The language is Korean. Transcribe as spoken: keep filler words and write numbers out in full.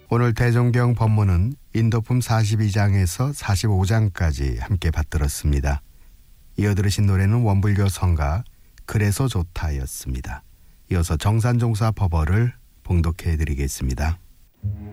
오늘 대종경 법문은 인도품 사십이 장에서 사십오 장까지 함께 받들었습니다. 이어 들으신 노래는 원불교 성가 그래서 좋다였습니다. 이어서 정산종사 법어를 봉독해 드리겠습니다.